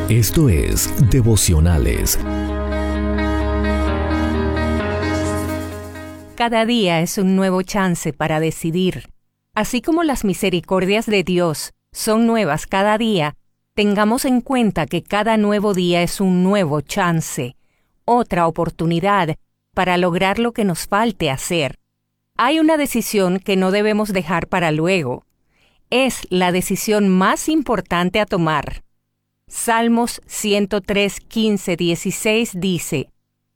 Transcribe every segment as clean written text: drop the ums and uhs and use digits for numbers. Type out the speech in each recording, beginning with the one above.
Esto es Devocionales. Cada día es un nuevo chance para decidir. Así como las misericordias de Dios son nuevas cada día, tengamos en cuenta que cada nuevo día es un nuevo chance, otra oportunidad para lograr lo que nos falte hacer. Hay una decisión que no debemos dejar para luego. Es la decisión más importante a tomar. Salmos 103, 15, 16 dice: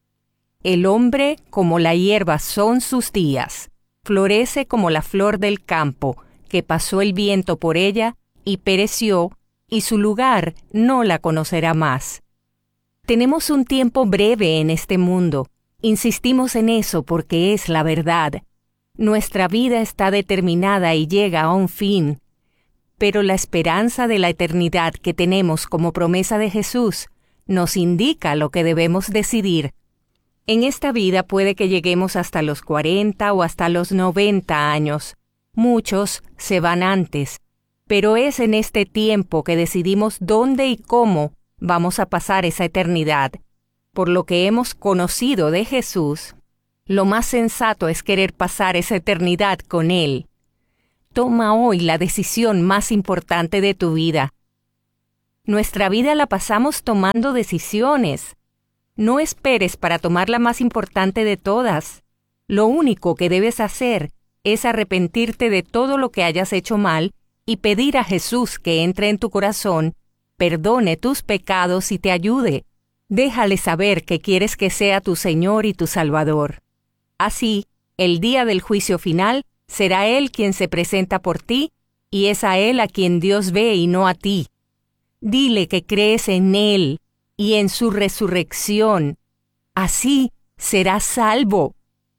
El hombre como la hierba son sus días, florece como la flor del campo, que pasó el viento por ella y pereció, y su lugar no la conocerá más. Tenemos un tiempo breve en este mundo. Insistimos en eso porque es la verdad. Nuestra vida está determinada y llega a un fin. Pero la esperanza de la eternidad que tenemos como promesa de Jesús nos indica lo que debemos decidir. En esta vida puede que lleguemos hasta los 40 o hasta los 90 años. Muchos se van antes, pero es en este tiempo que decidimos dónde y cómo vamos a pasar esa eternidad. Por lo que hemos conocido de Jesús, lo más sensato es querer pasar esa eternidad con Él. Toma hoy la decisión más importante de tu vida. Nuestra vida la pasamos tomando decisiones. No esperes para tomar la más importante de todas. Lo único que debes hacer es arrepentirte de todo lo que hayas hecho mal y pedir a Jesús que entre en tu corazón, perdone tus pecados y te ayude. Déjale saber que quieres que sea tu Señor y tu Salvador. Así, el día del juicio final, será Él quien se presenta por ti, y es a Él a quien Dios ve y no a ti. Dile que crees en Él y en su resurrección. Así serás salvo.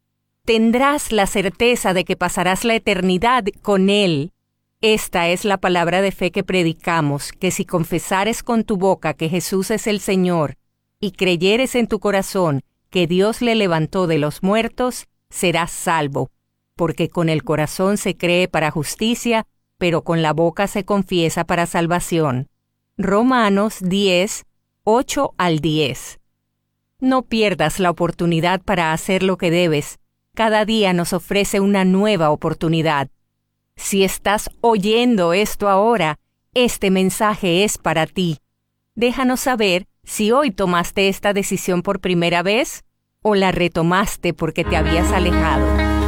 Tendrás la certeza de que pasarás la eternidad con Él. Esta es la palabra de fe que predicamos, que si confesares con tu boca que Jesús es el Señor, y creyeres en tu corazón que Dios le levantó de los muertos, serás salvo. Porque con el corazón se cree para justicia, pero con la boca se confiesa para salvación. Romanos 10, 8 al 10. No pierdas la oportunidad para hacer lo que debes. Cada día nos ofrece una nueva oportunidad. Si estás oyendo esto ahora, este mensaje es para ti. Déjanos saber si hoy tomaste esta decisión por primera vez o la retomaste porque te habías alejado.